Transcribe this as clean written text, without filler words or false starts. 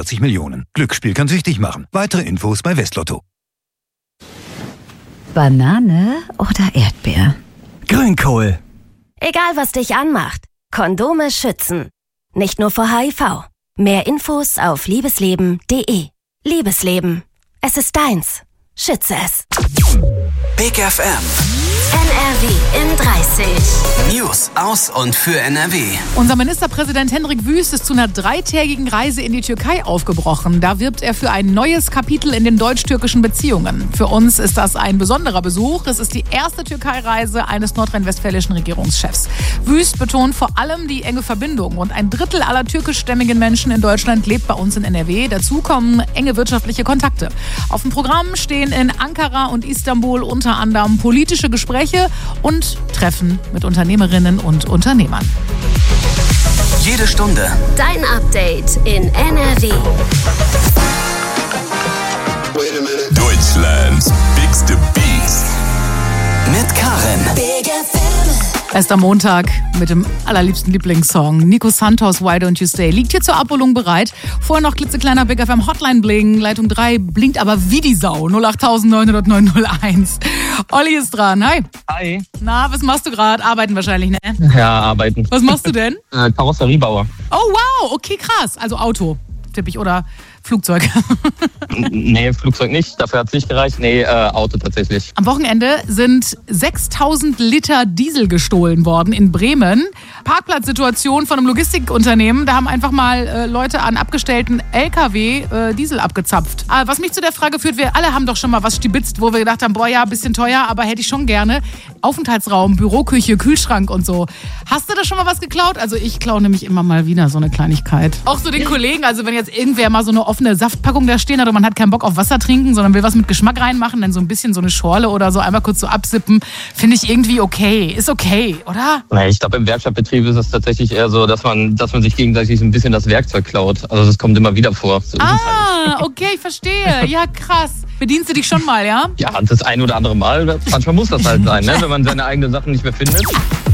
40 Millionen. Glücksspiel kann süchtig machen. Weitere Infos bei Westlotto. Banane oder Erdbeer? Grünkohl. Egal, was dich anmacht. Kondome schützen. Nicht nur vor HIV. Mehr Infos auf liebesleben.de. Liebesleben. Es ist deins. Schütze es. Big FM. NRW in 30. News aus und für NRW. Unser Ministerpräsident Hendrik Wüst ist zu einer 3-tägigen Reise in die Türkei aufgebrochen. Da wirbt er für ein neues Kapitel in den deutsch-türkischen Beziehungen. Für uns ist das ein besonderer Besuch. Es ist die erste Türkei-Reise eines nordrhein-westfälischen Regierungschefs. Wüst betont vor allem die enge Verbindung. Und 1/3 aller türkischstämmigen Menschen in Deutschland lebt bei uns in NRW. Dazu kommen enge wirtschaftliche Kontakte. Auf dem Programm stehen in Ankara und Istanbul unter anderem politische Gespräche und Treffen mit Unternehmerinnen und Unternehmern. Jede Stunde Dein Update in NRW. Deutschlands bigste Beats. mit Karin. Erst am Montag mit dem allerliebsten Lieblingssong. Nico Santos, Why Don't You Stay, liegt hier zur Abholung bereit. Vorher noch klitzekleiner Big FM Hotline Bling. Leitung 3 blinkt aber wie die Sau. 08900 901. Olli ist dran. Hi. Hi. Na, was machst du gerade? Arbeiten wahrscheinlich, ne? Ja, arbeiten. Was machst du denn? Karosseriebauer. Oh, wow. Okay, krass. Also Auto, tipp ich, oder Flugzeug. Nee, Flugzeug nicht. Dafür hat es nicht gereicht. Nee, Auto tatsächlich. Am Wochenende sind 6000 Liter Diesel gestohlen worden in Bremen. Parkplatzsituation von einem Logistikunternehmen. Da haben einfach mal Leute an abgestellten LKW Diesel abgezapft. Was mich zu der Frage führt, wir alle haben doch schon mal was stibitzt, wo wir gedacht haben, boah ja, ein bisschen teuer, aber hätte ich schon gerne. Aufenthaltsraum, Büroküche, Kühlschrank und so. Hast du da schon mal was geklaut? Also ich klaue nämlich immer mal wieder so eine Kleinigkeit. Auch so den Kollegen, also wenn jetzt irgendwer mal so eine offene Saftpackung da stehen hat und man hat keinen Bock auf Wasser trinken, sondern will was mit Geschmack reinmachen, dann so ein bisschen so eine Schorle oder so einmal kurz so absippen, finde ich irgendwie okay. Ist okay, oder? Nee, ich glaube, im Werkstattbetrieb ist es tatsächlich eher so, dass man sich gegenseitig so ein bisschen das Werkzeug klaut. Also das kommt immer wieder vor. So Okay, ich verstehe. Ja, krass. Bedienst du dich schon mal, ja? Ja, das ein oder andere Mal. Manchmal muss das halt sein, ne? Wenn man seine eigenen Sachen nicht mehr findet.